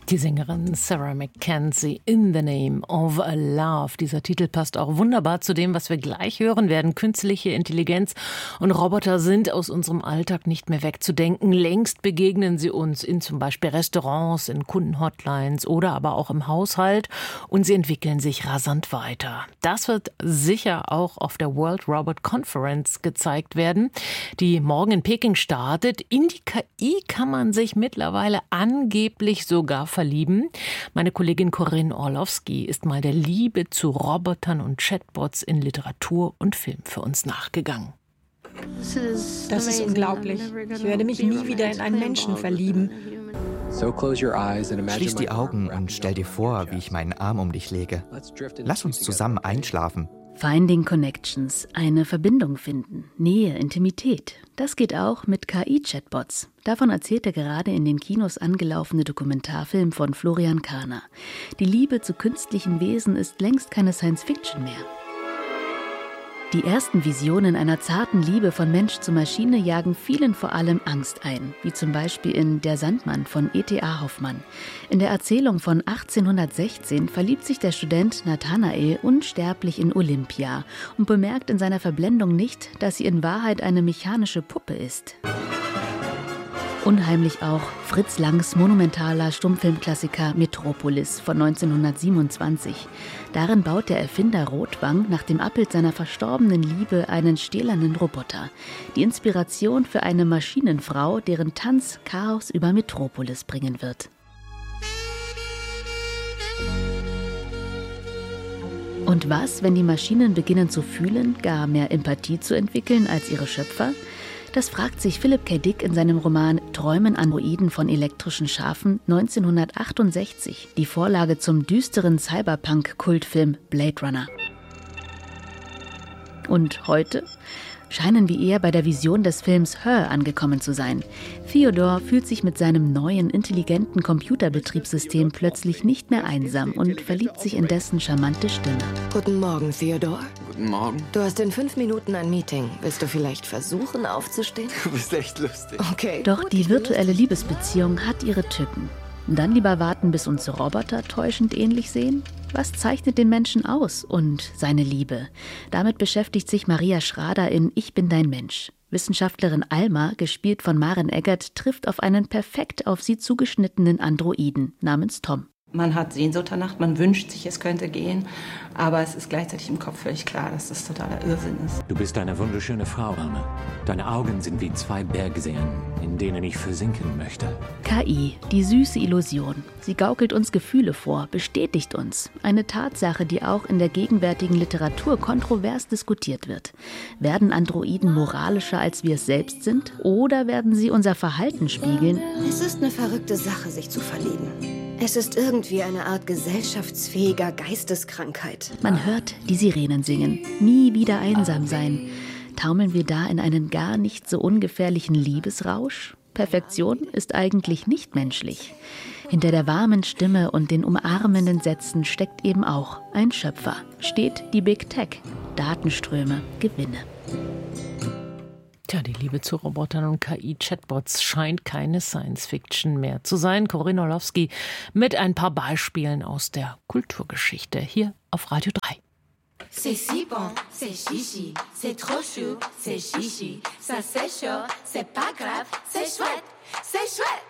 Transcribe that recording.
Die Sängerin Sarah Mackenzie, In the Name of Love. Dieser Titel passt auch wunderbar zu dem, was wir gleich hören werden. Künstliche Intelligenz und Roboter sind aus unserem Alltag nicht mehr wegzudenken. Längst begegnen sie uns in zum Beispiel Restaurants, in Kundenhotlines oder aber auch im Haushalt. Und sie entwickeln sich rasant weiter. Das wird sicher auch auf der World Robot Conference gezeigt werden, die morgen in Peking startet. In die KI kann man sich mittlerweile angeblich sogar verlieben. Meine Kollegin Corinne Orlowski ist mal der Liebe zu Robotern und Chatbots in Literatur und Film für uns nachgegangen. Das ist unglaublich. Ich werde mich nie wieder in einen Menschen verlieben. Schließ die Augen und stell dir vor, wie ich meinen Arm um dich lege. Lass uns zusammen einschlafen. Finding Connections, eine Verbindung finden, Nähe, Intimität. Das geht auch mit KI-Chatbots. Davon erzählt der gerade in den Kinos angelaufene Dokumentarfilm von Florian Kahner. Die Liebe zu künstlichen Wesen ist längst keine Science-Fiction mehr. Die ersten Visionen einer zarten Liebe von Mensch zu Maschine jagen vielen vor allem Angst ein, wie zum Beispiel in Der Sandmann von E.T.A. Hoffmann. In der Erzählung von 1816 verliebt sich der Student Nathanael unsterblich in Olympia und bemerkt in seiner Verblendung nicht, dass sie in Wahrheit eine mechanische Puppe ist. Unheimlich auch Fritz Langs monumentaler Stummfilmklassiker Metropolis von 1927. Darin baut der Erfinder Rotwang nach dem Abbild seiner verstorbenen Liebe einen stählernen Roboter. Die Inspiration für eine Maschinenfrau, deren Tanz Chaos über Metropolis bringen wird. Und was, wenn die Maschinen beginnen zu fühlen, gar mehr Empathie zu entwickeln als ihre Schöpfer? Das fragt sich Philip K. Dick in seinem Roman Träumen Androiden von elektrischen Schafen 1968, die Vorlage zum düsteren Cyberpunk-Kultfilm Blade Runner. Und heute scheinen wir eher bei der Vision des Films Her angekommen zu sein. Theodore fühlt sich mit seinem neuen, intelligenten Computerbetriebssystem plötzlich nicht mehr einsam und verliebt sich in dessen charmante Stimme. Guten Morgen, Theodore. Guten Morgen. Du hast in 5 Minuten ein Meeting. Willst du vielleicht versuchen, aufzustehen? Du bist echt lustig. Okay. Doch die virtuelle Liebesbeziehung hat ihre Tücken. Dann lieber warten, bis uns Roboter täuschend ähnlich sehen? Was zeichnet den Menschen aus und seine Liebe? Damit beschäftigt sich Maria Schrader in Ich bin dein Mensch. Wissenschaftlerin Alma, gespielt von Maren Eggert, trifft auf einen perfekt auf sie zugeschnittenen Androiden namens Tom. Man hat Sehnsucht danach, man wünscht sich, es könnte gehen, aber es ist gleichzeitig im Kopf völlig klar, dass das totaler Irrsinn ist. Du bist eine wunderschöne Frau, Alma. Deine Augen sind wie 2 Bergseen, in denen ich versinken möchte. KI, die süße Illusion. Sie gaukelt uns Gefühle vor, bestätigt uns. Eine Tatsache, die auch in der gegenwärtigen Literatur kontrovers diskutiert wird. Werden Androiden moralischer, als wir es selbst sind? Oder werden sie unser Verhalten spiegeln? Es ist eine verrückte Sache, sich zu verlieben. Es ist irgendwie eine Art gesellschaftsfähiger Geisteskrankheit. Man hört die Sirenen singen. Nie wieder einsam sein. Taumeln wir da in einen gar nicht so ungefährlichen Liebesrausch? Perfektion ist eigentlich nicht menschlich. Hinter der warmen Stimme und den umarmenden Sätzen steckt eben auch ein Schöpfer. Steht die Big Tech. Datenströme, Gewinne. Tja, die Liebe zu Robotern und KI-Chatbots scheint keine Science-Fiction mehr zu sein. Corinne Orlowski mit ein paar Beispielen aus der Kulturgeschichte hier auf Radio 3. C'est si bon, c'est chichi, c'est trop chou, c'est chichi, ça c'est chaud, c'est pas grave, c'est chouette, c'est chouette.